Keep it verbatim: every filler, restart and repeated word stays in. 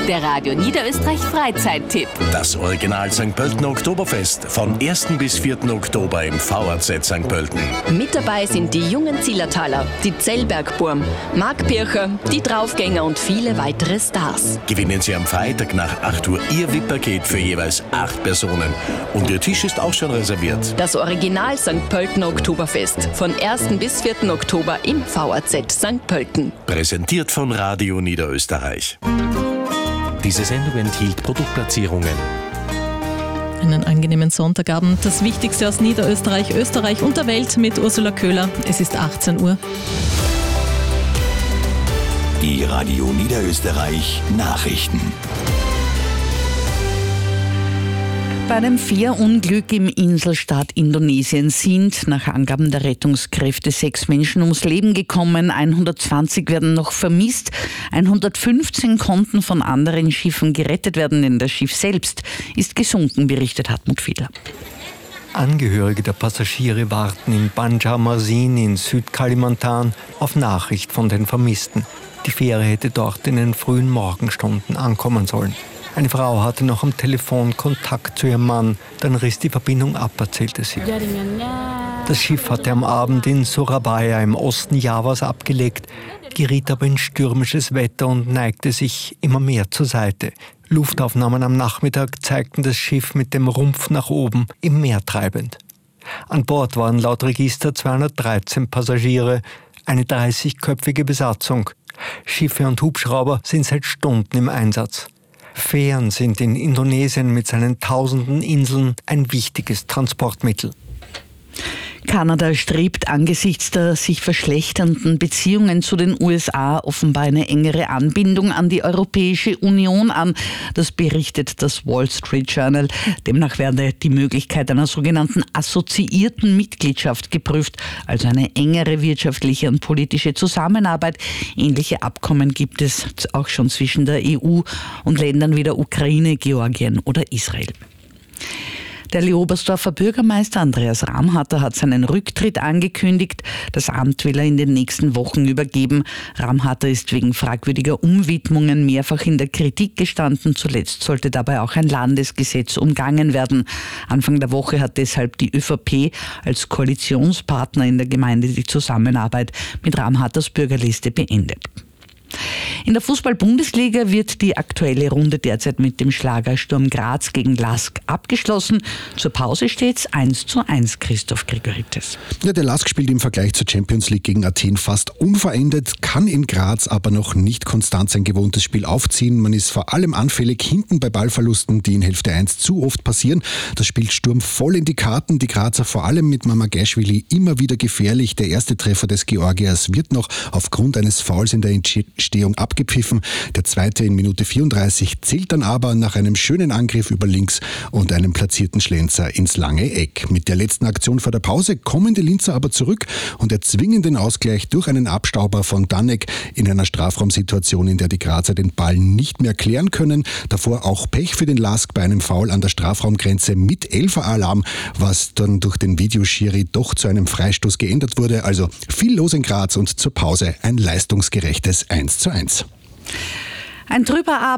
Der Radio Niederösterreich Freizeittipp. Das Original Sankt Pöltener Oktoberfest vom ersten bis vierten Oktober im V A Z Sankt Pölten. Mit dabei sind die jungen Zillertaler, die Zellbergburm, Marc Pircher, die Draufgänger und viele weitere Stars. Gewinnen Sie am Freitag nach acht Uhr Ihr V I P-Paket für jeweils acht Personen. Und Ihr Tisch ist auch schon reserviert. Das Original Sankt Pöltener Oktoberfest von ersten bis vierten Oktober im V A Z Sankt Pölten. Präsentiert von Radio Niederösterreich. Diese Sendung enthielt Produktplatzierungen. Einen angenehmen Sonntagabend. Das Wichtigste aus Niederösterreich, Österreich und der Welt mit Ursula Köhler. Es ist achtzehn Uhr. Die Radio Niederösterreich Nachrichten. Bei einem Fährunglück im Inselstaat Indonesien sind nach Angaben der Rettungskräfte sechs Menschen ums Leben gekommen, hundertzwanzig werden noch vermisst, hundertfünfzehn konnten von anderen Schiffen gerettet werden, denn das Schiff selbst ist gesunken, berichtet Hartmut Fiedler. Angehörige der Passagiere warten in Banjarmasin in Südkalimantan auf Nachricht von den Vermissten. Die Fähre hätte dort in den frühen Morgenstunden ankommen sollen. Eine Frau hatte noch am Telefon Kontakt zu ihrem Mann, dann riss die Verbindung ab, erzählte sie. Das Schiff hatte am Abend in Surabaya im Osten Javas abgelegt, geriet aber in stürmisches Wetter und neigte sich immer mehr zur Seite. Luftaufnahmen am Nachmittag zeigten das Schiff mit dem Rumpf nach oben im Meer treibend. An Bord waren laut Register zweihundertdreizehn Passagiere, eine dreißigköpfige Besatzung. Schiffe und Hubschrauber sind seit Stunden im Einsatz. Fähren sind in Indonesien mit seinen tausenden Inseln ein wichtiges Transportmittel. Kanada strebt angesichts der sich verschlechternden Beziehungen zu den U S A offenbar eine engere Anbindung an die Europäische Union an. Das berichtet das Wall Street Journal. Demnach werde die Möglichkeit einer sogenannten assoziierten Mitgliedschaft geprüft, also eine engere wirtschaftliche und politische Zusammenarbeit. Ähnliche Abkommen gibt es auch schon zwischen der E U und Ländern wie der Ukraine, Georgien oder Israel. Der Leobersdorfer Bürgermeister Andreas Ramharter hat seinen Rücktritt angekündigt. Das Amt will er in den nächsten Wochen übergeben. Ramharter ist wegen fragwürdiger Umwidmungen mehrfach in der Kritik gestanden. Zuletzt sollte dabei auch ein Landesgesetz umgangen werden. Anfang der Woche hat deshalb die ÖVP als Koalitionspartner in der Gemeinde die Zusammenarbeit mit Ramharters Bürgerliste beendet. In der Fußball-Bundesliga wird die aktuelle Runde derzeit mit dem Schlager Sturm Graz gegen Lask abgeschlossen. Zur Pause steht es eins zu eins, Christoph Gregoritis. Ja, der Lask spielt im Vergleich zur Champions League gegen Athen fast unverändert, kann in Graz aber noch nicht konstant sein gewohntes Spiel aufziehen. Man ist vor allem anfällig hinten bei Ballverlusten, die in Hälfte eins zu oft passieren. Das spielt Sturm voll in die Karten. Die Grazer vor allem mit Mamagashvili immer wieder gefährlich. Der erste Treffer des Georgiers wird noch aufgrund eines Fouls in der Entstehung abgepfiffen. Der zweite in Minute vierunddreißig zählt dann aber nach einem schönen Angriff über links und einem platzierten Schlenzer ins lange Eck. Mit der letzten Aktion vor der Pause kommen die Linzer aber zurück und erzwingen den Ausgleich durch einen Abstauber von Danek in einer Strafraumsituation, in der die Grazer den Ball nicht mehr klären können. Davor auch Pech für den Lask bei einem Foul an der Strafraumgrenze mit Elfer-Alarm, was dann durch den Videoschiri doch zu einem Freistoß geändert wurde. Also viel los in Graz und zur Pause ein leistungsgerechtes eins zu eins. Ein trüber Abend.